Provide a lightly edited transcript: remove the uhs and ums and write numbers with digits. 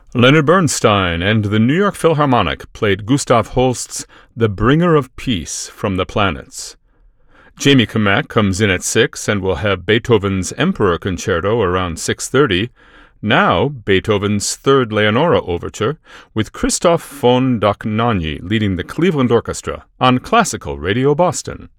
Leonard Bernstein and the New York Philharmonic played Gustav Holst's The Bringer of Peace from the Planets. Jamie Kamak comes in at 6 and will have Beethoven's Emperor Concerto around 6:30. Now, Beethoven's Third Leonora Overture, with Christoph von Dohnanyi leading the Cleveland Orchestra on Classical Radio Boston.